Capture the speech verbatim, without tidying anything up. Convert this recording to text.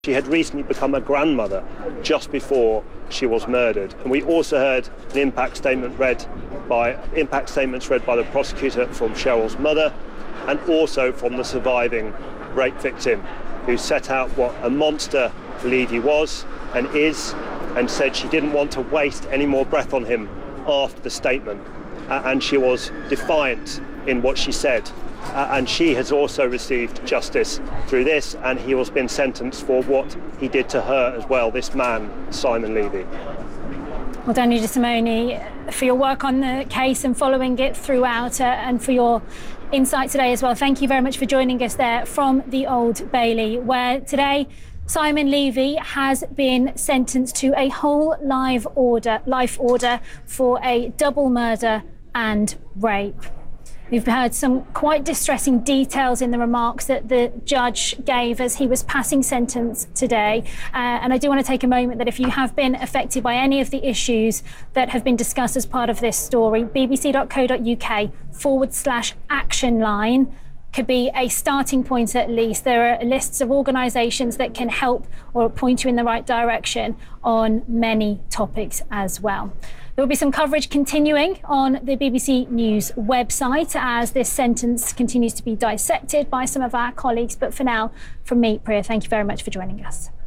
She had recently become a grandmother just before she was murdered. And we also heard an impact statement read by impact statements read by the prosecutor from Cheryl's mother, and also from the surviving rape victim, who set out what a monster Levy was and is, and said she didn't want to waste any more breath on him after the statement. Uh, and she was defiant in what she said. Uh, and she has also received justice through this, and he has been sentenced for what he did to her as well, this man, Simon Levy. Well done, Nida Simone, for your work on the case and following it throughout, uh, and for your insight today as well. Thank you very much for joining us there from the Old Bailey, where today Simon Levy has been sentenced to a whole life order, life order for a double murder and rape. We've heard some quite distressing details in the remarks that the judge gave as he was passing sentence today. Uh, and I do want to take a moment that if you have been affected by any of the issues that have been discussed as part of this story, bbc.co.uk forward slash action line could be a starting point at least. There are lists of organisations that can help or point you in the right direction on many topics as well. There will be some coverage continuing on the B B C News website as this sentence continues to be dissected by some of our colleagues. But for now, from me, Priya, thank you very much for joining us.